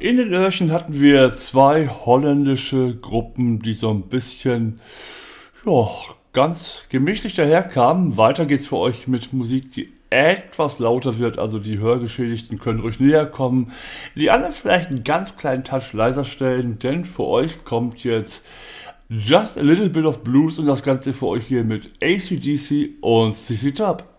in den Öhrchen hatten wir zwei holländische Gruppen, die so ein bisschen, ja, ganz gemächlich daherkamen. Weiter geht's für euch mit Musik, die etwas lauter wird, also die Hörgeschädigten können ruhig näher kommen. Die anderen vielleicht einen ganz kleinen Touch leiser stellen, denn für euch kommt jetzt Just a Little Bit of Blues und das Ganze für euch hier mit AC/DC und CC Top.